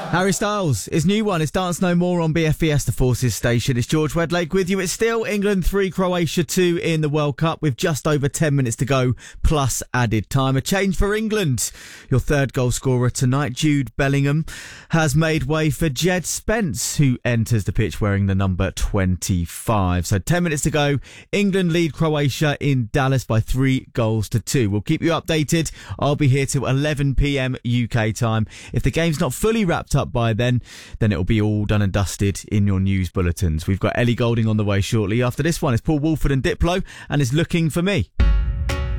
Harry Styles, his new one is Dance No More on BFBS, the Forces station. It's George Wedlake with you. It's still England 3, Croatia 2 in the World Cup with just over 10 minutes to go, plus added time. A change for England. Your third goal scorer tonight, Jude Bellingham, has made way for Jed Spence, who enters the pitch wearing the number 25. So 10 minutes to go. England lead Croatia in Dallas by 3-2. We'll keep you updated. I'll be here till 11 p.m. UK time. If the game's not fully wrapped up by then it'll be all done and dusted in your news bulletins. We've got Ellie Goulding on the way shortly. After this one, it's Paul Woolford and Diplo, and it's Looking for Me.